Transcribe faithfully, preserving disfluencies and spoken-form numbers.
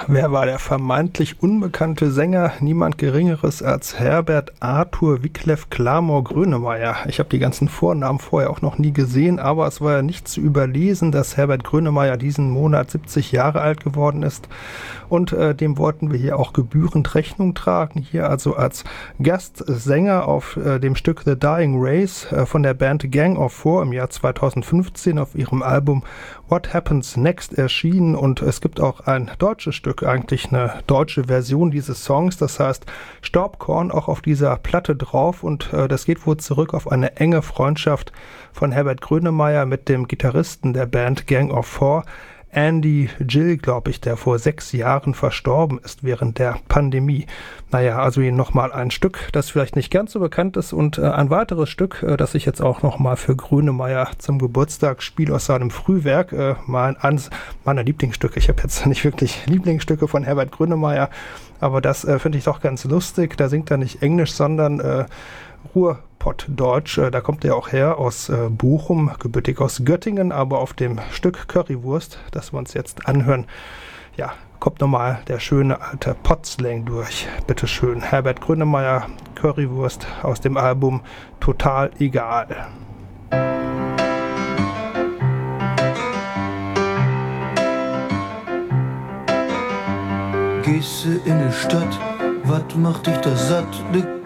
wer war der vermeintlich unbekannte Sänger? Niemand Geringeres als Herbert Arthur Wiklef Clamor Grönemeyer. Ich habe die ganzen Vornamen vorher auch noch nie gesehen, aber es war ja nicht zu überlesen, dass Herbert Grönemeyer diesen Monat siebzig Jahre alt geworden ist. Und äh, dem wollten wir hier auch gebührend Rechnung tragen. Hier also als Gastsänger auf äh, dem Stück The Dying Race äh, von der Band Gang of Four im Jahr zweitausendfünfzehn auf ihrem Album What Happens Next erschienen. Und es gibt auch ein deutsches Stück, eigentlich eine deutsche Version dieses Songs, das heißt Staubkorn, auch auf dieser Platte drauf. Und äh, das geht wohl zurück auf eine enge Freundschaft von Herbert Grönemeyer mit dem Gitarristen der Band Gang of Four, Andy Gill, glaube ich, der vor sechs Jahren verstorben ist während der Pandemie. Naja, also hier nochmal ein Stück, das vielleicht nicht ganz so bekannt ist und äh, ein weiteres Stück, äh, das ich jetzt auch nochmal für Grönemeyer zum Geburtstag spiele aus seinem Frühwerk. Äh, mein, eines meiner Lieblingsstücke. Ich habe jetzt nicht wirklich Lieblingsstücke von Herbert Grönemeyer, aber das äh, finde ich doch ganz lustig. Da singt er nicht Englisch, sondern äh, Ruhrpottdeutsch. Da kommt er auch her aus äh, Bochum, gebürtig aus Göttingen, aber auf dem Stück Currywurst, das wir uns jetzt anhören, ja, kommt nochmal der schöne alte Pottslang durch. Bitteschön, Herbert Grönemeyer, Currywurst aus dem Album Total Egal. Gehst du in die Stadt, wat macht dich da satt? Ne